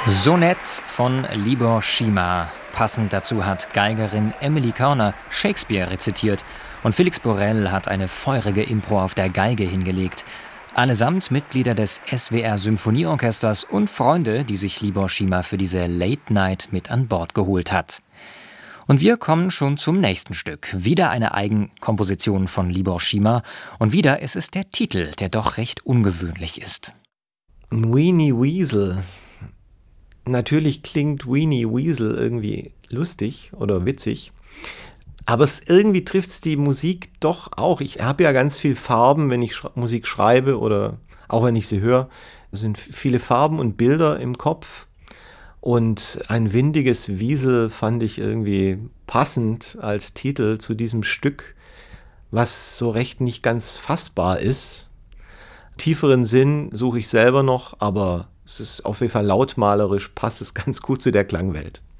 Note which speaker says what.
Speaker 1: Sonett von Libor Šíma. Passend dazu hat Geigerin Emily Körner Shakespeare rezitiert und Felix Borell hat eine feurige Impro auf der Geige hingelegt. Allesamt Mitglieder des SWR Symphonieorchesters und Freunde, die sich Libor Šíma für diese Late Night mit an Bord geholt hat. Und wir kommen schon zum nächsten Stück. Wieder eine Eigenkomposition von Libor Šíma. Und wieder ist es der Titel, der doch recht ungewöhnlich ist.
Speaker 2: Weenie Weasel. Natürlich klingt Weenie Weasel irgendwie lustig oder witzig, aber irgendwie trifft es die Musik doch auch. Ich habe ja ganz viel Farben, wenn ich Musik schreibe oder auch wenn ich sie höre. Es sind viele Farben und Bilder im Kopf. Und ein windiges Wiesel fand ich irgendwie passend als Titel zu diesem Stück, was so recht nicht ganz fassbar ist. Tieferen Sinn suche ich selber noch, aber es ist auf jeden Fall lautmalerisch, passt es ganz gut zu der Klangwelt.